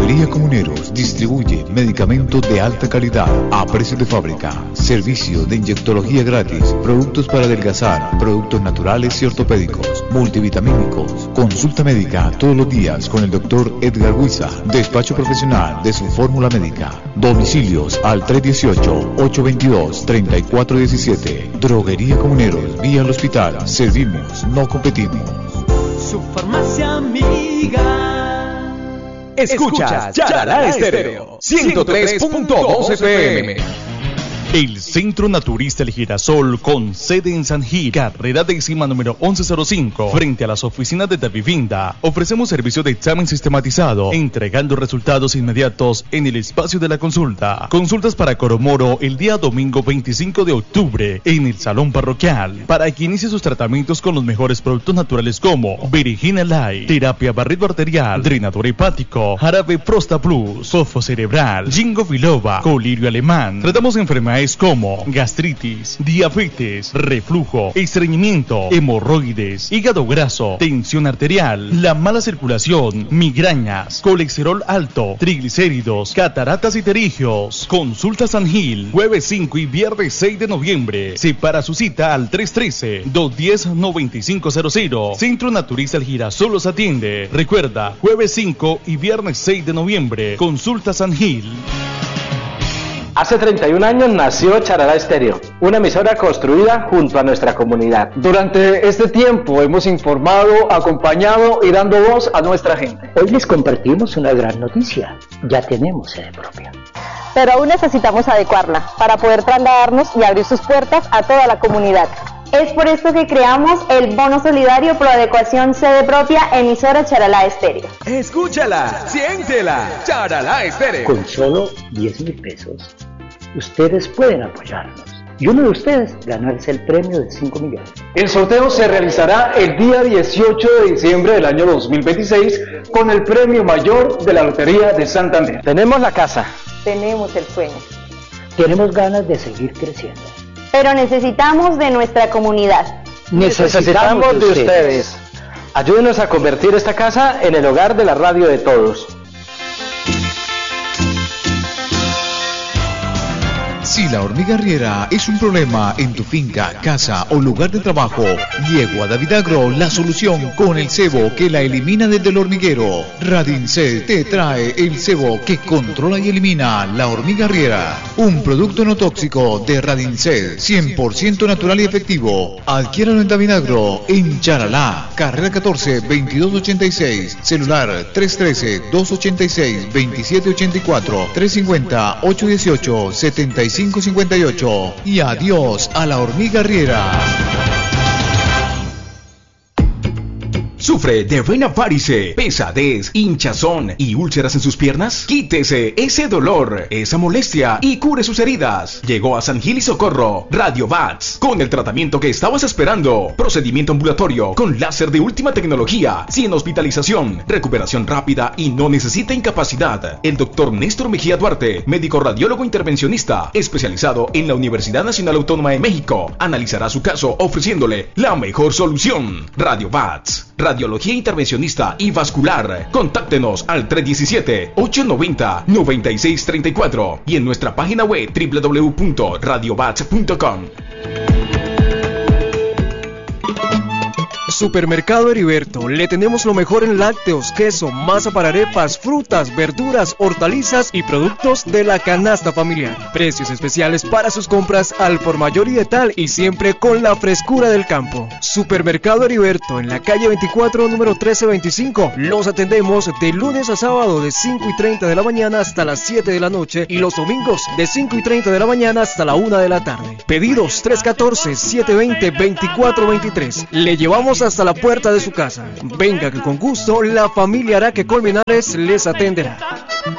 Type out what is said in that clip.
Droguería Comuneros distribuye medicamentos de alta calidad a precios de fábrica, servicio de inyectología gratis, productos para adelgazar, productos naturales y ortopédicos, multivitamínicos, consulta médica todos los días con el doctor Edgar Huiza, despacho profesional de su fórmula médica, domicilios al 318-822-3417, Droguería Comuneros, vía al hospital, servimos, no competimos. Su farmacia amiga. Escuchas Charalá Estéreo 103.2 FM. El Centro Naturista El Girasol, con sede en San Gil, carrera décima número 1105, frente a las oficinas de Davivinda. Ofrecemos servicio de examen sistematizado, entregando resultados inmediatos en el espacio de la consulta. Consultas para Coromoro el día domingo 25 de octubre en el Salón Parroquial, para que inicie sus tratamientos con los mejores productos naturales como Virginia Light, terapia barrido arterial, drenador hepático, jarabe Prosta Plus, fosfo cerebral, Ginkgo biloba, colirio alemán. Tratamos enfermedades como gastritis, diabetes, reflujo, estreñimiento, hemorroides, hígado graso, tensión arterial, la mala circulación, migrañas, colesterol alto, triglicéridos, cataratas y pterigios. Consulta San Gil, jueves 5 y viernes 6 de noviembre. Separa su cita al 313-210-9500. Centro Naturista El Girasol los atiende. Recuerda, jueves 5 y viernes 6 de noviembre. Consulta San Gil. Hace 31 años nació Charalá Estéreo, una emisora construida junto a nuestra comunidad. Durante este tiempo hemos informado, acompañado y dando voz a nuestra gente. Hoy les compartimos una gran noticia. Ya tenemos sede propia. Pero aún necesitamos adecuarla para poder trasladarnos y abrir sus puertas a toda la comunidad. Es por esto que creamos el bono solidario pro adecuación sede propia emisora Charalá Estéreo. Escúchala, siéntela, Charalá Estéreo. Con solo 10,000 pesos, ustedes pueden apoyarnos. Y uno de ustedes ganarse el premio de 5 millones. El sorteo se realizará el día 18 de diciembre del año 2026 con el premio mayor de la Lotería de Santander. Tenemos la casa. Tenemos el sueño. Tenemos ganas de seguir creciendo. Pero necesitamos de nuestra comunidad. Necesitamos de ustedes. Ayúdenos a convertir esta casa en el hogar de la radio de todos. Si la hormiga arriera es un problema en tu finca, casa o lugar de trabajo, llegó a David Agro la solución con el cebo que la elimina desde el hormiguero. Radincel te trae el cebo que controla y elimina la hormiga arriera. Un producto no tóxico de Radincel, 100% natural y efectivo. Adquiéralo en David Agro, en Charalá, carrera 14, 2286, celular 313-286-2784, 350-818-7558 y adiós a la hormiga arriera. ¿Sufre de vena varice, pesadez, hinchazón y úlceras en sus piernas? Quítese ese dolor, esa molestia y cure sus heridas. Llegó a San Gil y Socorro Radio Bats con el tratamiento que estabas esperando. Procedimiento ambulatorio con láser de última tecnología, sin hospitalización, recuperación rápida y no necesita incapacidad. El doctor Néstor Mejía Duarte, médico radiólogo intervencionista, especializado en la Universidad Nacional Autónoma de México, analizará su caso ofreciéndole la mejor solución. Radio Bats, radiología intervencionista y vascular. Contáctenos al 317-890-9634 y en nuestra página web www.radiobats.com. Supermercado Heriberto, le tenemos lo mejor en lácteos, queso, masa para arepas, frutas, verduras, hortalizas y productos de la canasta familiar. Precios especiales para sus compras al por mayor y de tal, y siempre con la frescura del campo. Supermercado Heriberto, en la calle 24, número 1325. Los atendemos de lunes a sábado de 5:30 de la mañana hasta las 7 de la noche y los domingos de 5:30 de la mañana hasta la 1 de la tarde. Pedidos 314-720-2423. Le llevamos hasta la puerta de su casa. Venga que con gusto la familia Araque Colmenares les atenderá.